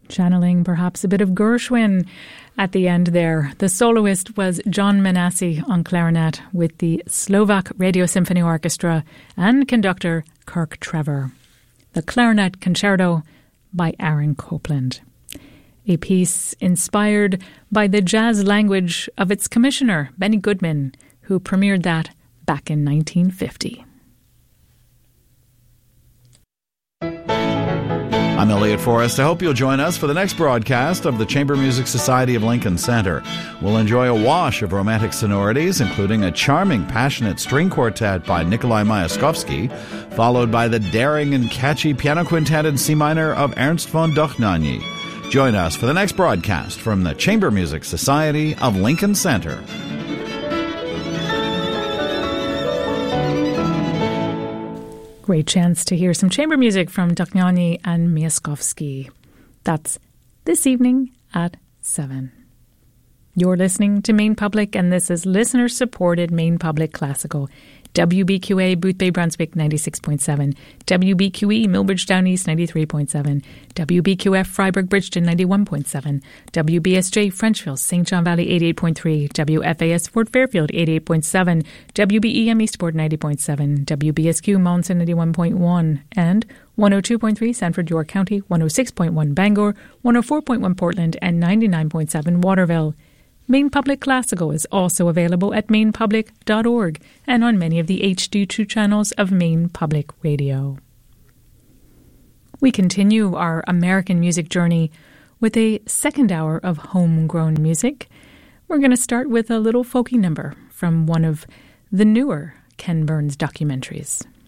Channeling perhaps a bit of Gershwin at the end there. The soloist was John Manassi on clarinet with the Slovak Radio Symphony Orchestra and conductor Kirk Trevor. The Clarinet Concerto by Aaron Copland. A piece inspired by the jazz language of its commissioner, Benny Goodman, who premiered that back in 1950. I'm Elliot Forrest. I hope you'll join us for the next broadcast of the Chamber Music Society of Lincoln Center. We'll enjoy a wash of romantic sonorities, including a charming, passionate string quartet by Nikolai Myaskovsky, followed by the daring and catchy piano quintet in C minor of Ernst von Dohnanyi. Join us for the next broadcast from the Chamber Music Society of Lincoln Center. Great chance to hear some chamber music from Dohnanyi and Myaskovsky. That's this evening at 7. You're listening to Maine Public, and this is listener-supported Maine Public Classical. WBQA Boothbay Brunswick 96.7, WBQE Millbridge Down East 93.7, WBQF Freiburg Bridgeton 91.7, WBSJ Frenchville St. John Valley 88.3, WFAS Fort Fairfield 88.7, WBEM Eastport 90.7, WBSQ Monson 91.1, and 102.3 Sanford York County, 106.1 Bangor, 104.1 Portland, and 99.7 Waterville. Maine Public Classical is also available at mainepublic.org and on many of the HD2 channels of Maine Public Radio. We continue our American music journey with a second hour of homegrown music. We're going to start with a little folky number from one of the newer Ken Burns documentaries.